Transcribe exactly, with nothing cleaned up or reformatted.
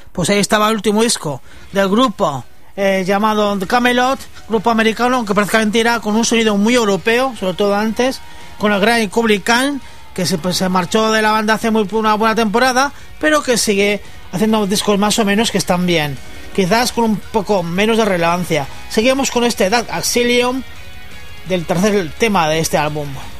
Pues ahí estaba el último disco del grupo eh, llamado The Camelot, grupo americano que prácticamente era con un sonido muy europeo, sobre todo antes, con el gran Kublai Khan, que se, pues, se marchó de la banda hace muy, una buena temporada, pero que sigue haciendo discos más o menos que están bien, quizás con un poco menos de relevancia. Seguimos con este Dark Axilium del tercer tema de este álbum.